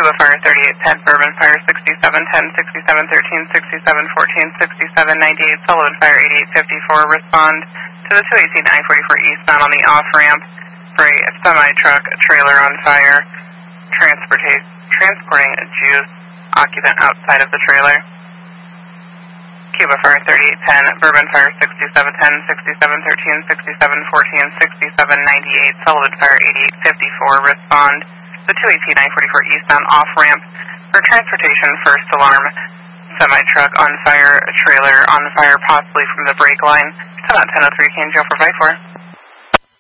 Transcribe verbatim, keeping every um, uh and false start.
Cuba Fire thirty-eight ten, Bourbon Fire sixty-seven ten, sixty-seven thirteen, sixty-seven fourteen, sixty-seven ninety-eight, Sullivan Fire eighty-eight fifty-four. Respond to the two eighteen I forty-four eastbound on the off-ramp for a semi-truck trailer on fire, transporta- transporting a juice occupant outside of the trailer. Cuba Fire thirty-eight ten, Bourbon Fire sixty-seven ten, sixty-seven thirteen, sixty-seven fourteen, sixty-seven ninety-eight, Sullivan Fire eighty-eight fifty-four. Respond the two eighteen I forty-four eastbound off-ramp for transportation first alarm semi-truck on fire, a trailer on fire possibly from the brake line. ten oh three, K N G O for five four.